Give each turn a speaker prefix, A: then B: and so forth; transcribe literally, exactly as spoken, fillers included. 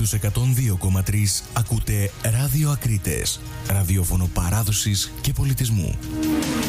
A: Στους εκατόν δύο κόμμα τρία ακούτε Ράδιο Ακρίτες, ραδιόφωνο παράδοσης και πολιτισμού.